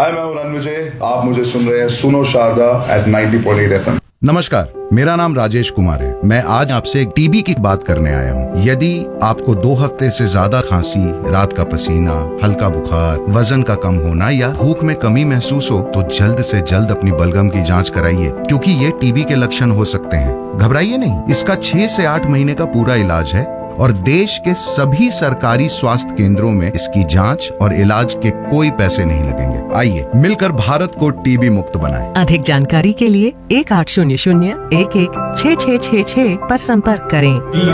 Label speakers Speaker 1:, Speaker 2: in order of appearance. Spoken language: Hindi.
Speaker 1: हाय, मैं हूं रणविजय। आप मुझे सुन रहे हैं सुनो शारदा एट 90.8 FM।
Speaker 2: नमस्कार, मेरा नाम राजेश कुमार है। मैं आज आपसे एक टीबी की बात करने आया हूँ। यदि आपको 2 हफ्ते से ज्यादा खांसी, रात का पसीना, हल्का बुखार, वजन का कम होना या भूख में कमी महसूस हो तो जल्द से जल्द अपनी बलगम की जांच कराइए, क्योंकि ये टीबी के लक्षण हो सकते हैं। घबराइए नहीं, इसका 6 से 8 महीने का पूरा इलाज है और देश के सभी सरकारी स्वास्थ्य केंद्रों में इसकी जांच और इलाज के कोई पैसे नहीं लगेंगे। आइए मिलकर भारत को टीबी मुक्त बनाएं।
Speaker 3: अधिक जानकारी के लिए 1800 11 6666 पर संपर्क करें।